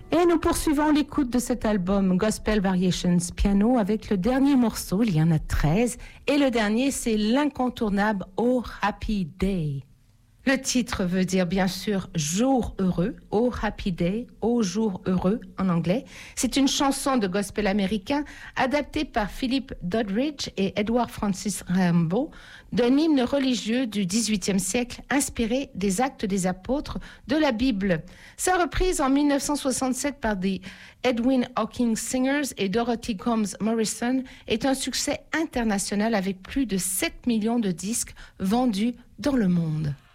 Et nous poursuivons l'écoute de cet album Gospel Variations Piano avec le dernier morceau, il y en a 13, et le dernier c'est l'incontournable Oh Happy Day. Le titre veut dire bien sûr jour heureux, Oh Happy Day, Oh jour heureux en anglais. C'est une chanson de gospel américain adaptée par Philip Doddridge et Edward Francis Rambo d'un hymne religieux du XVIIIe siècle inspiré des Actes des Apôtres de la Bible. Sa reprise en 1967 par des Edwin Hawkins Singers et Dorothy Combs Morrison est un succès international avec plus de 7 millions de disques vendus dans le monde.